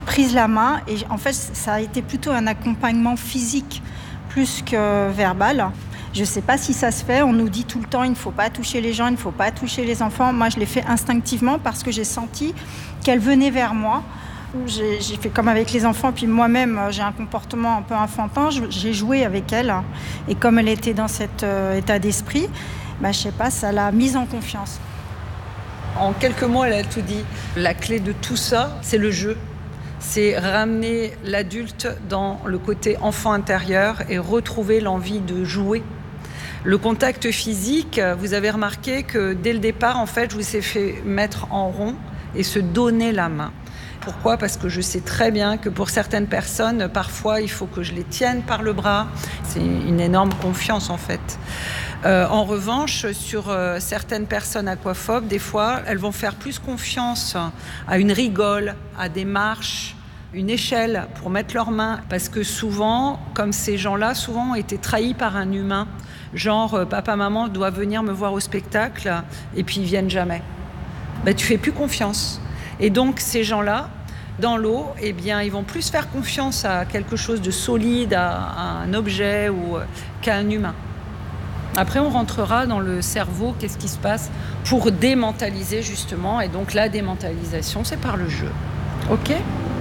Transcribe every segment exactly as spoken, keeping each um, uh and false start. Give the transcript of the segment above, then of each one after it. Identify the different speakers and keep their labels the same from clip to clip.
Speaker 1: prise la main et en fait, ça a été plutôt un accompagnement physique plus que verbal. Je ne sais pas si ça se fait, on nous dit tout le temps il ne faut pas toucher les gens, il ne faut pas toucher les enfants. Moi, je l'ai fait instinctivement parce que j'ai senti qu'elle venait vers moi. J'ai, j'ai fait comme avec les enfants, puis moi-même, j'ai un comportement un peu enfantin, j'ai joué avec elle. Et comme elle était dans cet euh, état d'esprit, bah, je ne sais pas, ça l'a mise en confiance.
Speaker 2: En quelques mots, elle a tout dit. La clé de tout ça, c'est le jeu. C'est ramener l'adulte dans le côté enfant intérieur et retrouver l'envie de jouer. Le contact physique, vous avez remarqué que dès le départ, en fait, je vous ai fait mettre en rond et se donner la main. Pourquoi ? Parce que je sais très bien que pour certaines personnes, parfois, il faut que je les tienne par le bras. C'est une énorme confiance, en fait. Euh, en revanche, sur euh, certaines personnes aquaphobes, des fois, elles vont faire plus confiance à une rigole, à des marches, une échelle pour mettre leurs mains. Parce que souvent, comme ces gens-là, souvent ont été trahis par un humain. Genre, euh, papa, maman doivent venir me voir au spectacle et puis ils viennent jamais. Ben, tu fais plus confiance. Et donc, ces gens-là, dans l'eau, eh bien, ils vont plus faire confiance à quelque chose de solide, à, à un objet ou euh, qu'à un humain. Après, on rentrera dans le cerveau, qu'est-ce qui se passe pour démentaliser justement. Et donc, la démentalisation, c'est par le jeu. OK ?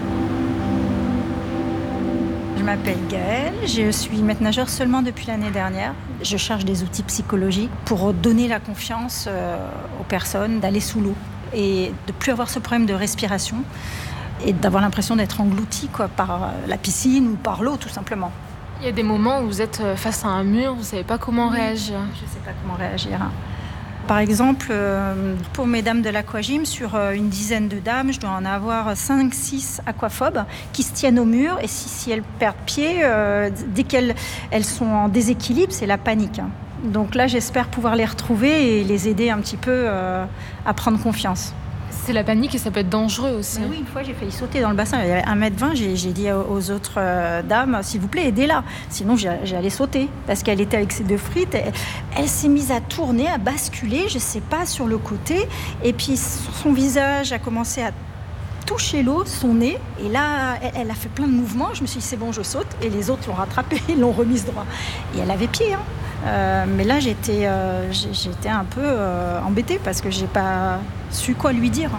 Speaker 1: Je m'appelle Gaëlle, je suis maître nageur seulement depuis l'année dernière. Je cherche des outils psychologiques pour donner la confiance euh, aux personnes d'aller sous l'eau et de ne plus avoir ce problème de respiration et d'avoir l'impression d'être englouti quoi, par la piscine ou par l'eau tout simplement.
Speaker 3: Il y a des moments où vous êtes face à un mur, vous ne savez pas comment oui, réagir.
Speaker 1: Je ne sais pas comment réagir. Par exemple, euh, pour mes dames de l'aquagym, sur euh, une dizaine de dames, je dois en avoir cinq six aquaphobes qui se tiennent au mur. Et si, si elles perdent pied, euh, dès qu'elles elles sont en déséquilibre, c'est la panique. Donc là, j'espère pouvoir les retrouver et les aider un petit peu euh, à prendre confiance.
Speaker 3: C'est la panique et ça peut être dangereux aussi.
Speaker 1: Mais oui, une fois, j'ai failli sauter dans le bassin. Il y avait un mètre vingt, j'ai, j'ai dit aux autres euh, dames, s'il vous plaît, aidez-la. Sinon, j'allais sauter. Parce qu'elle était avec ses deux frites. Elle, elle s'est mise à tourner, à basculer, je ne sais pas, sur le côté. Et puis, son visage a commencé à toucher l'eau, son nez. Et là, elle, elle a fait plein de mouvements. Je me suis dit, c'est bon, je saute. Et les autres l'ont rattrapée, ils l'ont remise droit. Et elle avait pied, hein. Euh, mais là, j'étais, euh, j'étais un peu euh, embêtée parce que je n'ai pas su quoi lui dire.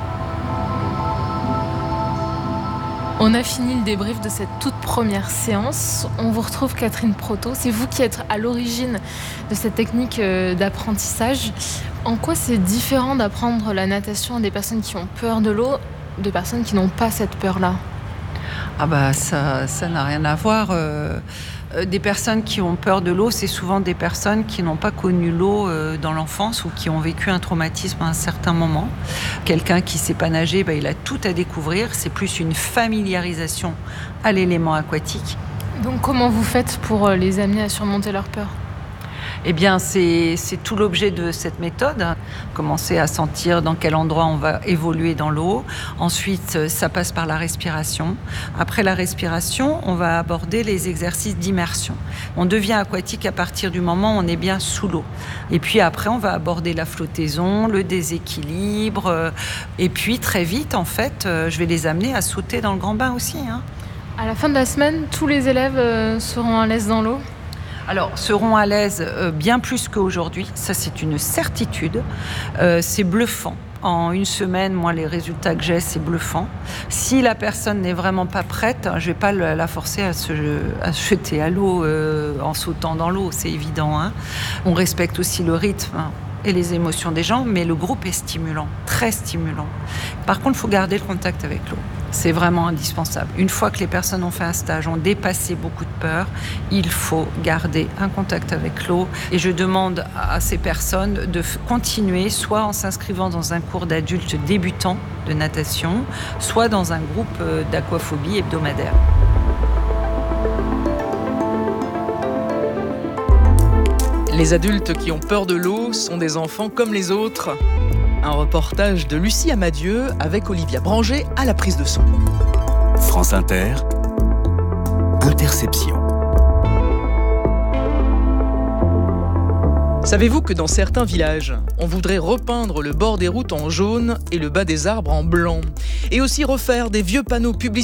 Speaker 3: On a fini le débrief de cette toute première séance. On vous retrouve Catherine Proto. C'est vous qui êtes à l'origine de cette technique d'apprentissage. En quoi c'est différent d'apprendre la natation à des personnes qui ont peur de l'eau, de personnes qui n'ont pas cette peur-là ?
Speaker 2: Ah bah ça, ça n'a rien à voir. Euh... Des personnes qui ont peur de l'eau, c'est souvent des personnes qui n'ont pas connu l'eau dans l'enfance ou qui ont vécu un traumatisme à un certain moment. Quelqu'un qui ne sait pas nager, ben, il a tout à découvrir. C'est plus une familiarisation à l'élément aquatique.
Speaker 3: Donc comment vous faites pour les amener à surmonter leur peur ?
Speaker 2: Eh bien, c'est, c'est tout l'objet de cette méthode. Commencer à sentir dans quel endroit on va évoluer dans l'eau. Ensuite, ça passe par la respiration. Après la respiration, on va aborder les exercices d'immersion. On devient aquatique à partir du moment où on est bien sous l'eau. Et puis après, on va aborder la flottaison, le déséquilibre. Et puis, très vite, en fait, je vais les amener à sauter dans le grand bain aussi, hein.
Speaker 3: À la fin de la semaine, tous les élèves seront à l'aise dans l'eau ?
Speaker 2: Alors, seront à l'aise euh, bien plus qu'aujourd'hui. Ça, c'est une certitude. Euh, c'est bluffant. En une semaine, moi, les résultats que j'ai, c'est bluffant. Si la personne n'est vraiment pas prête, je ne vais pas la forcer à se, à se jeter à l'eau euh, en sautant dans l'eau, c'est évident, hein. On respecte aussi le rythme et les émotions des gens, mais le groupe est stimulant, très stimulant. Par contre, il faut garder le contact avec l'eau. C'est vraiment indispensable. Une fois que les personnes ont fait un stage, ont dépassé beaucoup de peur, il faut garder un contact avec l'eau. Et je demande à ces personnes de continuer, soit en s'inscrivant dans un cours d'adultes débutants de natation, soit dans un groupe d'aquaphobie hebdomadaire.
Speaker 4: Les adultes qui ont peur de l'eau sont des enfants comme les autres. Un reportage de Lucie Amadieu avec Olivia Branger à la prise de son.
Speaker 5: France Inter, Interception.
Speaker 4: Savez-vous que dans certains villages, on voudrait repeindre le bord des routes en jaune et le bas des arbres en blanc ? Et aussi refaire des vieux panneaux publicitaires